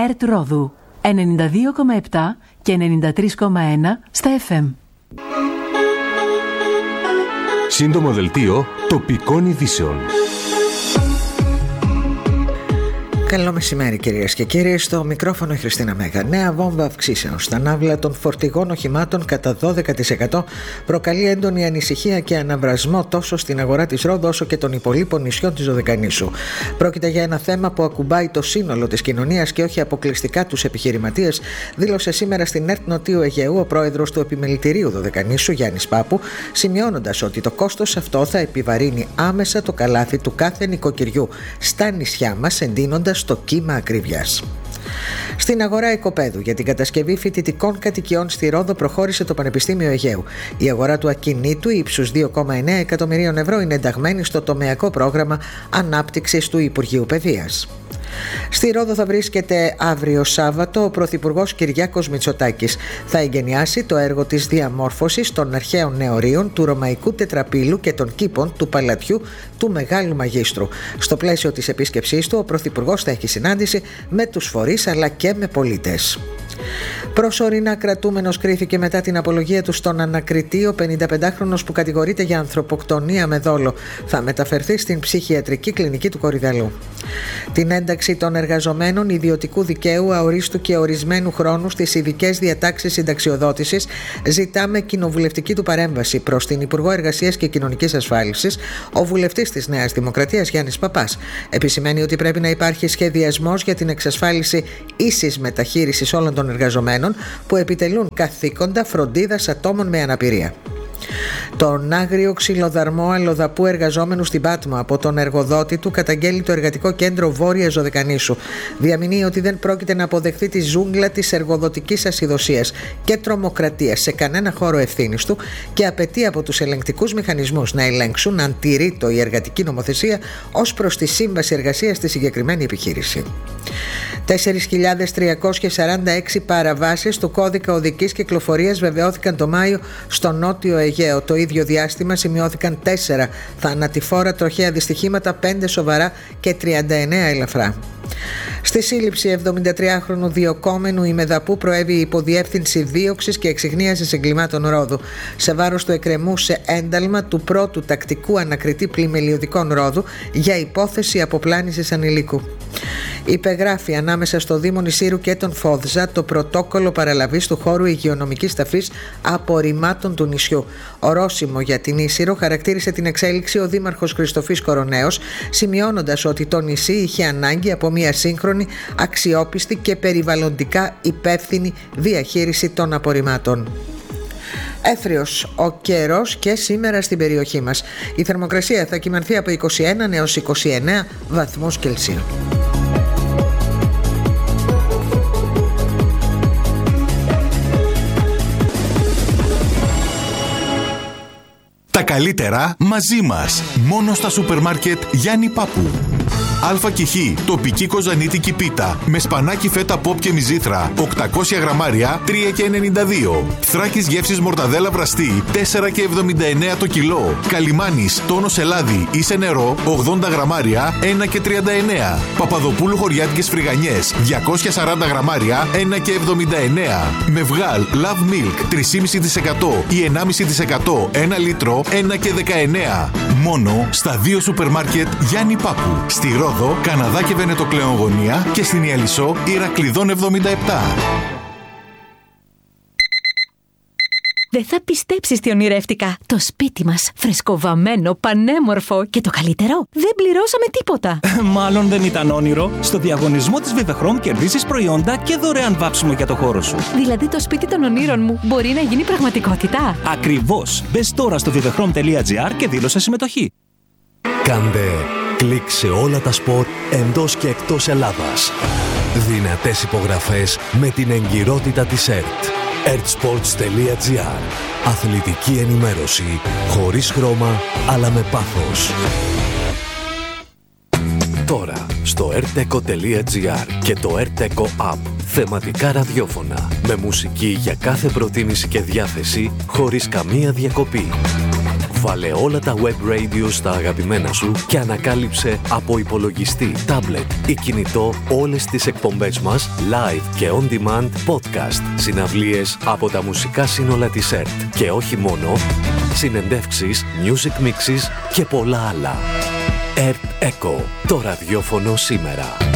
ΕΡΤ Ρόδου 92,7 και 93,1 στα FM. Σύντομο δελτίο τοπικών ειδήσεων. Καλό μεσημέρι κυρίες και κύριοι, στο μικρόφωνο η Χριστίνα Μέγα. Νέα βόμβα αυξήσεως στα ναύλα των φορτηγών οχημάτων κατά 12% προκαλεί έντονη ανησυχία και αναβρασμό τόσο στην αγορά της Ρόδου όσο και των υπολείπων νησιών της Δωδεκανήσου. Πρόκειται για ένα θέμα που ακουμπάει το σύνολο της κοινωνίας και όχι αποκλειστικά τους επιχειρηματίες, δήλωσε σήμερα στην ΕΡΤ Νοτίου Αιγαίου ο πρόεδρος του Επιμελητηρίου Δωδεκανήσου, Γιάννης Πάπου, σημειώνοντας ότι το κόστος αυτό θα επιβαρύνει άμεσα το καλάθι του κάθε νοικοκυριού στα νησιά μας, εντείνοντας στο κύμα ακρίβειας. Στην αγορά οικοπαίδου για την κατασκευή φοιτητικών κατοικιών στη Ρόδο προχώρησε το Πανεπιστήμιο Αιγαίου. Η αγορά του ακινήτου ύψους 2,9 εκατομμυρίων ευρώ είναι ενταγμένη στο τομεακό πρόγραμμα ανάπτυξης του Υπουργείου Παιδείας. Στη Ρόδο θα βρίσκεται αύριο Σάββατο ο Πρωθυπουργός Κυριάκος Μητσοτάκης. Θα εγκαινιάσει το έργο της διαμόρφωσης των αρχαίων νεωρίων του Ρωμαϊκού Τετραπύλου και των κήπων του Παλατιού του Μεγάλου Μαγίστρου. Στο πλαίσιο της επίσκεψής του, ο Πρωθυπουργός θα έχει συνάντηση με τους φορείς αλλά και με πολίτες. Προσωρινά κρατούμενος κρίθηκε μετά την απολογία του στον ανακριτή ο 55χρονος που κατηγορείται για ανθρωποκτονία με δόλο. Θα μεταφερθεί στην ψυχιατρική κλινική του Κορυδαλού. Την ένταξη των εργαζομένων ιδιωτικού δικαίου αορίστου και ορισμένου χρόνου στις ειδικές διατάξεις συνταξιοδότησης ζητάμε κοινοβουλευτική του παρέμβαση προς την Υπουργό Εργασίας και Κοινωνικής Ασφάλισης, ο βουλευτής της Νέας Δημοκρατίας Γιάννης Παπάς. Επισημαίνει ότι πρέπει να υπάρχει σχεδιασμός για την εξασφάλιση ίσης μεταχείρισης όλων των εργαζομένων που επιτελούν καθήκοντα φροντίδας ατόμων με αναπηρία. Τον άγριο ξυλοδαρμό αλλοδαπού εργαζόμενου στην Πάτμο από τον εργοδότη του καταγγέλει το Εργατικό Κέντρο Βόρειας Δωδεκανήσου. Διαμηνύει ότι δεν πρόκειται να αποδεχθεί τη ζούγκλα της εργοδοτικής ασυδοσίας και τρομοκρατίας σε κανένα χώρο ευθύνης του και απαιτεί από τους ελεγκτικούς μηχανισμούς να ελέγξουν αν τηρείται η εργατική νομοθεσία ως προς τη σύμβαση εργασίας στη συγκεκριμένη επιχείρηση. 4.346 παραβάσεις του κώδικα οδικής κυκλοφορίας βεβαιώθηκαν το Μάιο στο Νότιο Αιγαίο. Το ίδιο διάστημα σημειώθηκαν 4 θανατηφόρα τροχαία δυστυχήματα, 5 σοβαρά και 39 ελαφρά. Στη σύλληψη 73χρονου διοκόμενου ημεδαπού προέβη η υποδιεύθυνση δίωξης και εξιχνίασης εγκλημάτων Ρόδου. Σε βάρος του εκκρεμούσε ένταλμα του πρώτου τακτικού ανακριτή πλημελιωδικών Ρόδου για υπόθεση αποπλάνησης ανηλίκου. Υπεγράφει ανάμεσα στο Δήμο Νησίρου και τον Φόδζα το πρωτόκολλο παραλαβής του χώρου υγειονομικής ταφής απορριμμάτων του νησιού. Ορόσημο για την Ίσυρο χαρακτήρισε την εξέλιξη ο Δήμαρχος Χριστοφής Κοροναίος, σημειώνοντας ότι το νησί είχε ανάγκη από μια σύγχρονη, αξιόπιστη και περιβαλλοντικά υπεύθυνη διαχείριση των απορριμμάτων. Έθριος ο καιρός και σήμερα στην περιοχή μας. Η θερμοκρασία θα κυμανθεί από 21 έως 29 βαθμούς Κελσίου. Τα καλύτερα μαζί μας. Μόνο στα σούπερ μάρκετ Γιάννη Πάπου. Α και Χ, τοπική κοζανίτικη πίτα με σπανάκι φέτα πόπ και μυζήθρα 800 γραμμάρια 3,92. Θράκης γεύσης μορταδέλα βραστή 4,79 το κιλό. Καλιμάνης τόνος ελάδι ή σε νερό 80 γραμμάρια 1,39. Παπαδοπούλου χωριάτικες φρυγανιές 240 γραμμάρια 1,79. Μευγάλ Love Milk 3,5% ή 1,5% 1 λίτρο 1,19. Μόνο στα 2 σούπερ μάρκετ Γιάννη Πάπου. Στη Ρόδο, Καναδά και Βενετοκλεογωνία και στην Ιαλισσό Ηρακλειδών 77. Δεν θα πιστέψεις τι ονειρεύτηκα. Το σπίτι μας, φρεσκοβαμμένο, πανέμορφο και το καλύτερο, δεν πληρώσαμε τίποτα. Μάλλον δεν ήταν όνειρο. Στο διαγωνισμό της Vivechrome κερδίσεις προϊόντα και δωρεάν βάψιμο για το χώρο σου. Δηλαδή το σπίτι των ονείρων μου μπορεί να γίνει πραγματικότητα. Ακριβώς. Μπες τώρα στο vivechrome.gr και δήλωσε συμμετοχή. Κάντε κλικ σε όλα τα σπορ εντός και εκτός Ελλάδας. Δυνατές υπογραφές με την εγκυρότητα της ΕΡΤ. ertsports.gr. Αθλητική ενημέρωση χωρίς χρώμα αλλά με πάθος. Τώρα στο erteco.gr και το Erteco App. Θεματικά ραδιόφωνα με μουσική για κάθε προτίμηση και διάθεση χωρίς καμία διακοπή. Βάλε όλα τα web radio στα αγαπημένα σου και ανακάλυψε από υπολογιστή, τάμπλετ ή κινητό όλες τις εκπομπές μας live και on demand podcast, συναυλίες από τα μουσικά σύνολα της ΕΡΤ και όχι μόνο, συνεντεύξεις, music mixes και πολλά άλλα. ΕΡΤ Echo, το ραδιόφωνο σήμερα.